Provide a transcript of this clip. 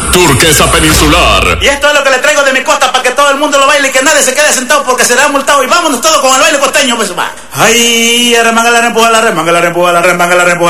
Turquesa Peninsular. Y esto es lo que le traigo de mi costa para que todo el mundo lo baile y que nadie se quede sentado porque será multado. Y vámonos todos con el baile costeño, pues va. Ay, remanga la rempuja, la remanga la rempuja, la remanga la rempuja.